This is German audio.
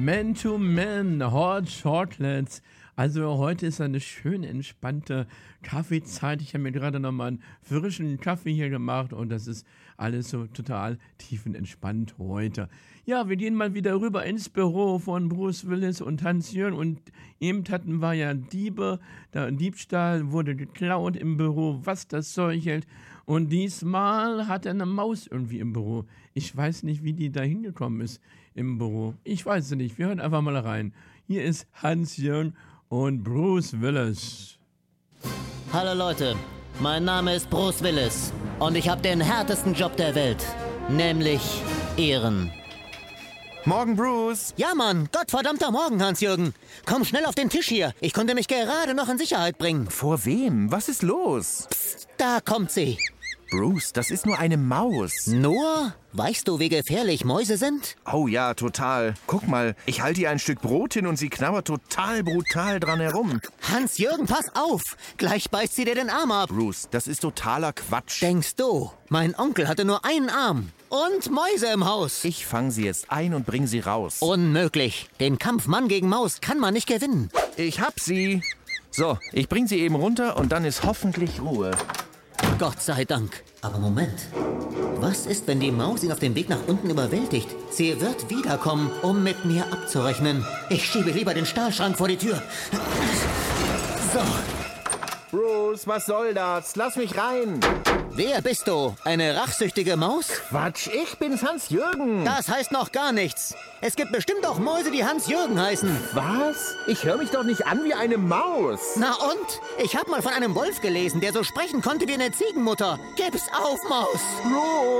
Man to Man, Hot Chocolates. Also heute ist eine schön entspannte Kaffeezeit. Ich habe mir gerade nochmal einen frischen Kaffee hier gemacht und das ist alles so total tiefenentspannt heute. Ja, wir gehen mal wieder rüber ins Büro von Bruce Willis und Hans-Jörn und eben hatten wir ja Diebe, der Diebstahl wurde geklaut im Büro, was das Zeug hält. Und diesmal hat er eine Maus irgendwie im Büro. Ich weiß nicht, wie die da hingekommen ist im Büro. Ich weiß es nicht. Wir hören einfach mal rein. Hier ist Hans-Jörn und Bruce Willis. Hallo Leute, mein Name ist Bruce Willis und ich habe den härtesten Job der Welt, nämlich Ehren. Morgen, Bruce. Ja, Mann, gottverdammter Morgen, Hans-Jürgen. Komm schnell auf den Tisch hier. Ich konnte mich gerade noch in Sicherheit bringen. Vor wem? Was ist los? Psst, da kommt sie. Bruce, das ist nur eine Maus. Nur? Weißt du, wie gefährlich Mäuse sind? Oh ja, total. Guck mal, ich halte ihr ein Stück Brot hin und sie knabbert total brutal dran herum. Hans-Jürgen, pass auf. Gleich beißt sie dir den Arm ab. Bruce, das ist totaler Quatsch. Denkst du, mein Onkel hatte nur einen Arm und Mäuse im Haus? Ich fange sie jetzt ein und bringe sie raus. Unmöglich. Den Kampf Mann gegen Maus kann man nicht gewinnen. Ich hab sie. So, ich bringe sie eben runter und dann ist hoffentlich Ruhe. Gott sei Dank. Aber Moment. Was ist, wenn die Maus ihn auf dem Weg nach unten überwältigt? Sie wird wiederkommen, um mit mir abzurechnen. Ich schiebe lieber den Stahlschrank vor die Tür. So. Bruce, was soll das? Lass mich rein. Wer bist du? Eine rachsüchtige Maus? Quatsch, ich bin's, Hans-Jürgen. Das heißt noch gar nichts. Es gibt bestimmt auch Mäuse, die Hans-Jürgen heißen. Was? Ich höre mich doch nicht an wie eine Maus. Na und? Ich habe mal von einem Wolf gelesen, der so sprechen konnte wie eine Ziegenmutter. Gib's auf, Maus. Bruce.